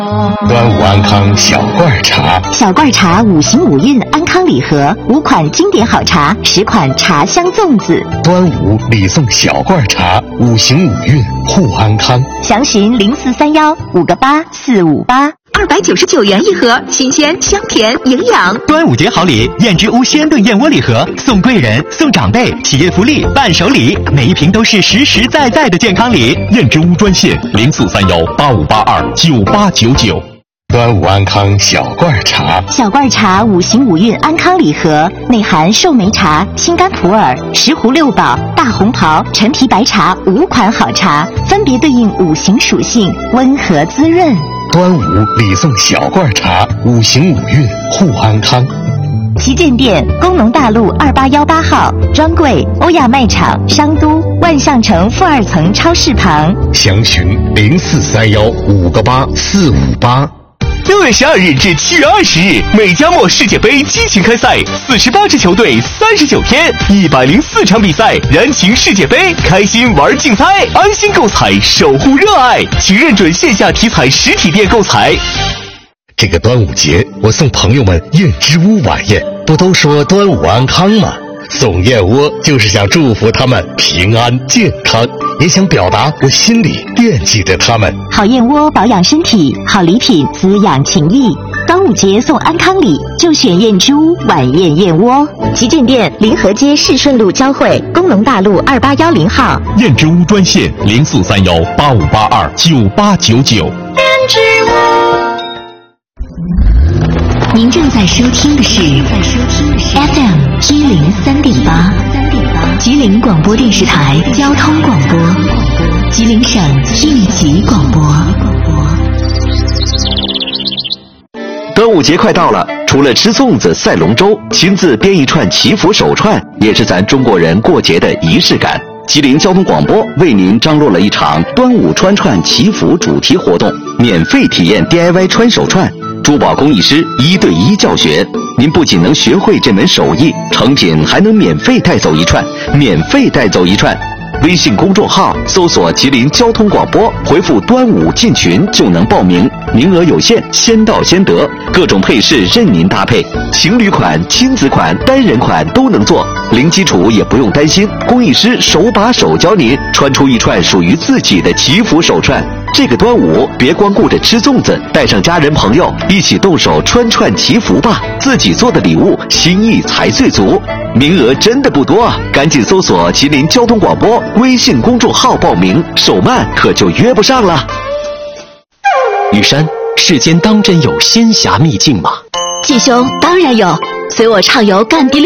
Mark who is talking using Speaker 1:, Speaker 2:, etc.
Speaker 1: 端午安康小罐茶，
Speaker 2: 小罐茶5行5韵安康礼盒，5款经典好茶，10款茶香粽子。
Speaker 1: 端午礼送小罐茶，5行5韵护安康。
Speaker 2: 详询0431 5个8 458，299元一盒，新鲜香甜营养。
Speaker 3: 端午节好礼，燕之屋鲜炖燕窝礼盒，送贵人、送长辈，企业福利、伴手礼，每一瓶都是实实在在的健康礼。
Speaker 4: 燕之屋专线043185829899。
Speaker 1: 端午安康小罐茶，
Speaker 2: 小罐茶5行5韵安康礼盒，内含寿眉茶、青柑普洱、石斛六宝、大红袍、陈皮白茶5款好茶，分别对应5行属性，温和滋润。
Speaker 1: 端午礼送小罐茶，5行5韵护安康。
Speaker 2: 旗舰店：工农大路2818号，专柜：欧亚卖场商都万象城负2层超市旁。
Speaker 1: 详询0431 5个8 458。
Speaker 4: 6月12日至7月20日，美加墨世界杯激情开赛，48支球队，39天，104场比赛，燃情世界杯，开心玩竞猜，安心购彩，守护热爱，请认准线下体彩实体店购彩。
Speaker 1: 这个端午节，我送朋友们燕之屋晚宴，不都说端午安康吗？送燕窝就是想祝福他们平安健康，也想表达我心里惦记着他们。
Speaker 2: 好燕窝保养身体，好礼品滋养情谊。端午节送安康礼，就选燕之屋晚宴燕窝。旗舰店：临河街市顺路交汇，工农大路2810号。
Speaker 4: 燕之屋专线043185829899。燕
Speaker 2: 之屋。您正在收听的是 FM 103.8，吉林广播电视台交通广播，吉林省一级广播。
Speaker 5: 端午节快到了，除了吃粽子、赛龙舟，亲自编一串祈福手串，也是咱中国人过节的仪式感。吉林交通广播为您张罗了一场端午穿串祈福主题活动，免费体验 DIY 穿手串，珠宝工艺师1对1教学，您不仅能学会这门手艺，成品还能免费带走一串，微信公众号搜索吉林交通广播，回复端午进群就能报名，名额有限，先到先得，各种配饰任您搭配，情侣款、亲子款、单人款都能做，零基础也不用担心，工艺师手把手教您穿出一串属于自己的祈福手串。这个端午别光顾着吃粽子，带上家人朋友一起动手穿串祈福吧，自己做的礼物心意才最足。名额真的不多啊，赶紧搜索吉林交通广播微信公众号报名，手慢可就约不上了。
Speaker 6: 雨山，世间当真有仙侠秘境吗？
Speaker 2: 季兄，当然有，随我畅游干地